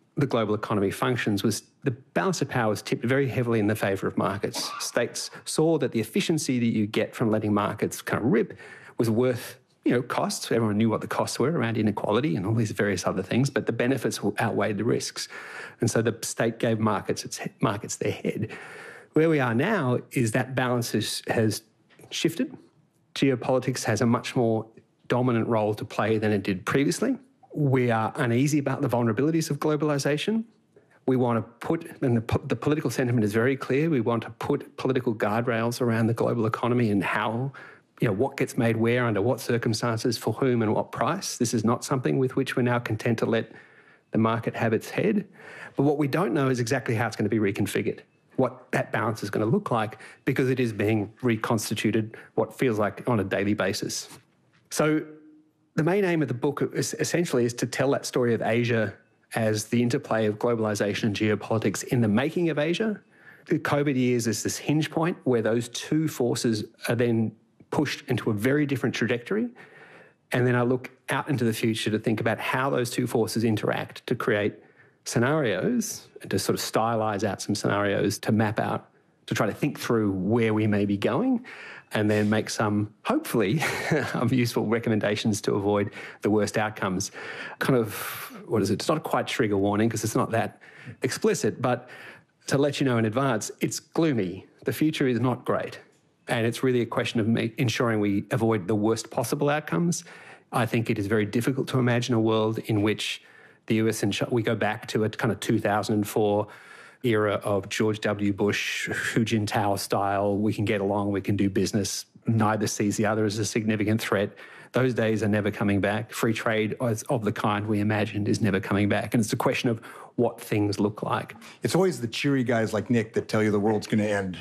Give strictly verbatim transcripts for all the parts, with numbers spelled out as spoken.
the global economy functions was the balance of power was tipped very heavily in the favour of markets. States saw that the efficiency that you get from letting markets kind of rip was worth, you know, costs. Everyone knew what the costs were around inequality and all these various other things, but the benefits outweighed the risks. And so the state gave markets its markets their head. Where we are now is that balance has, has shifted. Geopolitics has a much more dominant role to play than it did previously. We are uneasy about the vulnerabilities of globalisation. We want to put, and the, the political sentiment is very clear, we want to put political guardrails around the global economy and how, you know, what gets made where, under what circumstances, for whom and what price. This is not something with which we're now content to let the market have its head. But what we don't know is exactly how it's going to be reconfigured, what that balance is going to look like, because it is being reconstituted what feels like on a daily basis. So the main aim of the book is essentially is to tell that story of Asia as the interplay of globalisation and geopolitics in the making of Asia. The COVID years is this hinge point where those two forces are then pushed into a very different trajectory. And then I look out into the future to think about how those two forces interact to create scenarios and to sort of stylize out some scenarios to map out, to try to think through where we may be going, and then make some, hopefully, useful recommendations to avoid the worst outcomes. Kind of, what is it? It's not quite trigger warning because it's not that explicit, but to let you know in advance, it's gloomy. The future is not great. And it's really a question of make, ensuring we avoid the worst possible outcomes. I think it is very difficult to imagine a world in which the U S and China, we go back to a kind of two thousand four era of George W. Bush, Hu Jintao style, we can get along, we can do business, neither sees the other as a significant threat. Those days are never coming back. Free trade of the kind we imagined is never coming back. And it's a question of what things look like. It's always the cheery guys like Nick that tell you the world's going to end.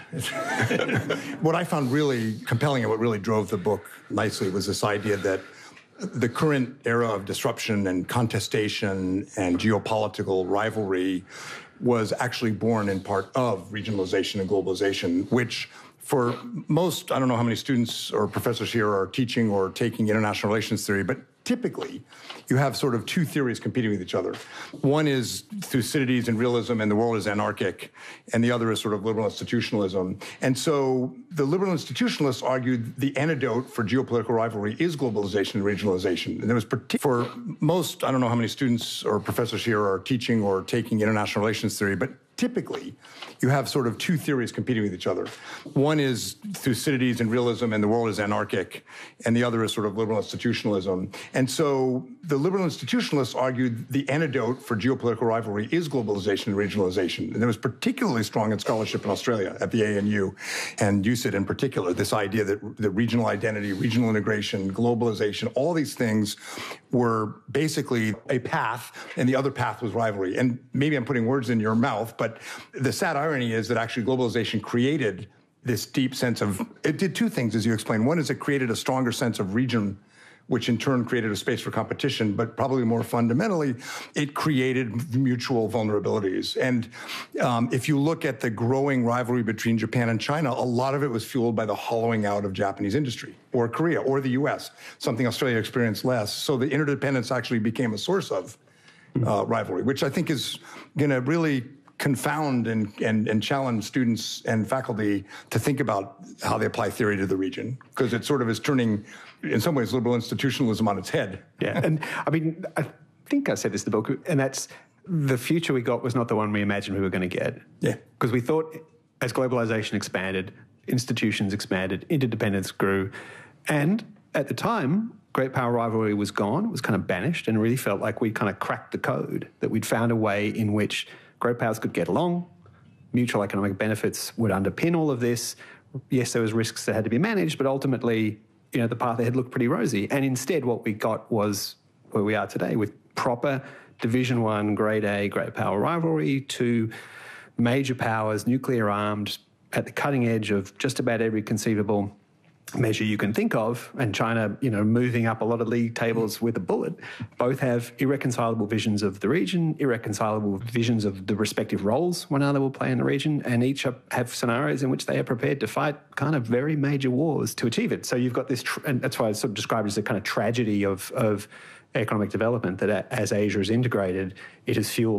What I found really compelling and what really drove the book nicely was this idea that the current era of disruption and contestation and geopolitical rivalry was actually born in part of regionalization and globalization, which for most, I don't know how many students or professors here are teaching or taking international relations theory, but typically you have sort of two theories competing with each other. One is Thucydides and realism and the world is anarchic, and the other is sort of liberal institutionalism. And so the liberal institutionalists argued the antidote for geopolitical rivalry is globalization and regionalization. And there was partic- for most, I don't know how many students or professors here are teaching or taking international relations theory, but typically you have sort of two theories competing with each other. One is Thucydides and realism and the world is anarchic, and the other is sort of liberal institutionalism. And so the liberal institutionalists argued the antidote for geopolitical rivalry is globalization and regionalization. And it was particularly strong in scholarship in Australia at the A N U and U C I T in particular, this idea that the regional identity, regional integration, globalization, all these things were basically a path, and the other path was rivalry. And maybe I'm putting words in your mouth, but the sad irony is that actually globalization created this deep sense of, it did two things, as you explained. One is it created a stronger sense of region, which in turn created a space for competition, but probably more fundamentally, it created mutual vulnerabilities. And um, if you look at the growing rivalry between Japan and China, a lot of it was fueled by the hollowing out of Japanese industry, or Korea, or the U S, something Australia experienced less. So the interdependence actually became a source of uh, rivalry, which I think is gonna really confound and, and, and challenge students and faculty to think about how they apply theory to the region, because it sort of is turning, in some ways, liberal institutionalism on its head. Yeah, and I mean, I think I said this in the book, and that's the future we got was not the one we imagined we were going to get. Yeah. Because we thought as globalization expanded, institutions expanded, interdependence grew, and at the time, great power rivalry was gone, it was kind of banished, and it really felt like we'd kind of cracked the code, that we'd found a way in which great powers could get along, mutual economic benefits would underpin all of this. Yes, there was risks that had to be managed, but ultimately, you know, the path ahead looked pretty rosy. And instead, what we got was where we are today, with proper Division One, Grade A, great power rivalry, two major powers, nuclear armed, at the cutting edge of just about every conceivable measure you can think of, and China, you know, moving up a lot of league tables with a bullet, both have irreconcilable visions of the region, irreconcilable visions of the respective roles one another will play in the region, and each have scenarios in which they are prepared to fight kind of very major wars to achieve it. So you've got this, tr- and that's why it's sort of described as a kind of tragedy of, of economic development, that as Asia is integrated, it has fueled